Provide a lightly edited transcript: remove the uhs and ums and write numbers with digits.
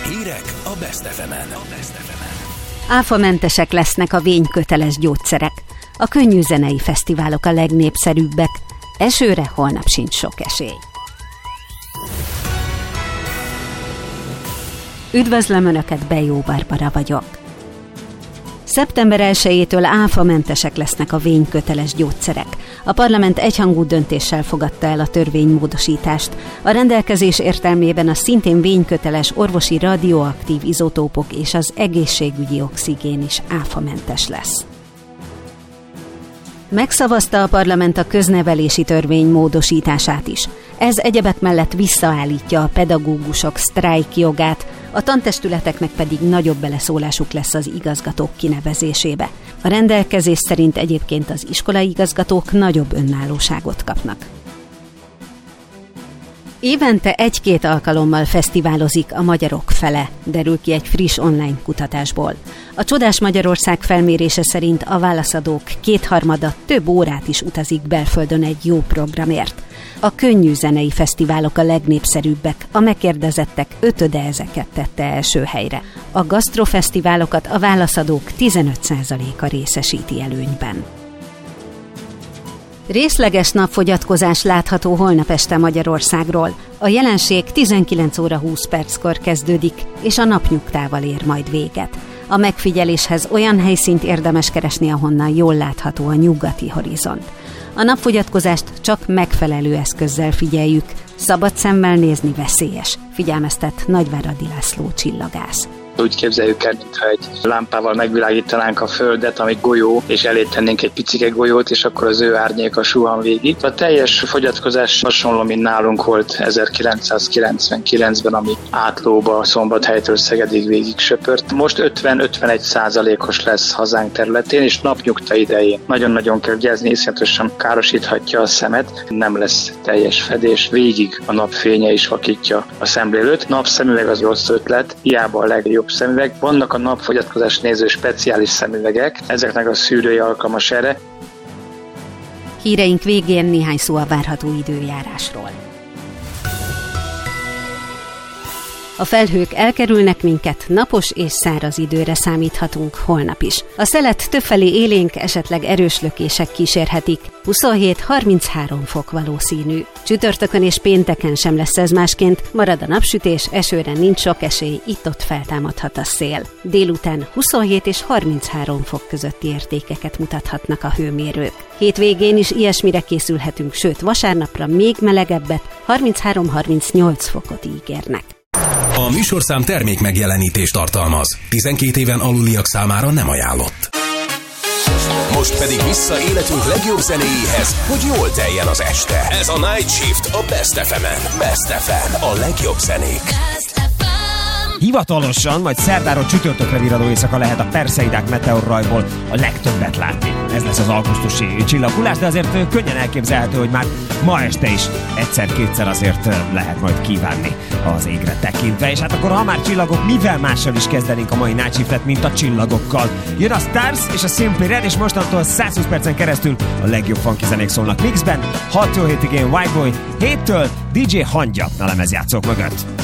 Hírek a Best FM-en. Áfamentesek lesznek a vényköteles gyógyszerek. A könnyű zenei fesztiválok a legnépszerűbbek. Esőre holnap sincs sok esély. Üdvözlöm Önöket, Bejó Barbara vagyok. Szeptember 1-től áfamentesek lesznek a vényköteles gyógyszerek. A parlament egyhangú döntéssel fogadta el a törvénymódosítást. A rendelkezés értelmében a szintén vényköteles orvosi radioaktív izotópok és az egészségügyi oxigén is áfamentes lesz. Megszavazta a parlament a köznevelési törvény módosítását is. Ez egyebek mellett visszaállítja a pedagógusok sztrájk jogát, a tantestületeknek pedig nagyobb beleszólásuk lesz az igazgatók kinevezésébe. A rendelkezés szerint egyébként az iskolai igazgatók nagyobb önállóságot kapnak. Évente 1-2 alkalommal fesztiválozik a magyarok fele, derül ki egy friss online kutatásból. A Csodás Magyarország felmérése szerint a válaszadók 2/3 több órát is utazik belföldön egy jó programért. A könnyű zenei fesztiválok a legnépszerűbbek, a megkérdezettek 5/5 ezeket tette első helyre. A gasztrofesztiválokat a válaszadók 15%-a részesíti előnyben. Részleges napfogyatkozás látható holnap este Magyarországról. A jelenség 19 óra 20 perckor kezdődik, és a napnyugtával ér majd véget. A megfigyeléshez olyan helyszínt érdemes keresni, ahonnan jól látható a nyugati horizont. A napfogyatkozást csak megfelelő eszközzel figyeljük, szabad szemmel nézni veszélyes, figyelmeztet Nagyváradi László csillagász. Úgy képzeljük el, mintha egy lámpával megvilágítanánk a Földet, ami golyó, és elé tennénk egy picike golyót, és akkor az ő árnyéka suhan végig. A teljes fogyatkozás hasonló, mint nálunk volt 1999-ben, ami Átlóba, Szombathelytől Szegedig végig söpört. Most 50-51%-os lesz hazánk területén, és napnyugta idején. Nagyon-nagyon kell vigyázni, iszonyatosan károsíthatja a szemet, nem lesz teljes fedés, végig a napfénye is vakítja a szemlélőt. Napszemüveg az rossz ötlet, hiába a legjobb szemüveg. Vannak a napfogyatkozás néző speciális szemüvegek, ezeknek a szűrője alkalmas erre. Híreink végén néhány szó a várható időjárásról. A felhők elkerülnek minket, napos és száraz időre számíthatunk holnap is. A szelet többfelé élénk, esetleg erős lökések kísérhetik. 27-33 fok valószínű. Csütörtökön és pénteken sem lesz ez másként, marad a napsütés, esőre nincs sok esély, itt-ott feltámadhat a szél. Délután 27 és 33 fok közötti értékeket mutathatnak a hőmérők. Hétvégén is ilyesmire készülhetünk, sőt vasárnapra még melegebbet, 33-38 fokot ígérnek. A műsorszám termék megjelenítést tartalmaz. 12 éven aluliak számára nem ajánlott. Most pedig vissza életünk legjobb zenéjéhez, hogy jól teljen az este. Ez a Night Shift a Best FM-en. Best FM, a legjobb zenék. Hivatalosan, majd szerdáról csütörtökre virradó éjszaka lehet a Perseidák meteorrajból a legtöbbet látni. Ez lesz az augusztusi csillaghullás, de azért könnyen elképzelhető, hogy már ma este is egyszer-kétszer azért lehet majd kívánni az égre tekintve. És hát akkor, ha már csillagok, mivel mással is kezdenénk a mai Night Shiftet, mint a csillagokkal. Jön a Stars és a Simply Red, és mostantól 120 percen keresztül a legjobb funky zenék szólnak mixben. 6-7-ig én White Boy, 7-től DJ Hangya a lemezjátszók mögött.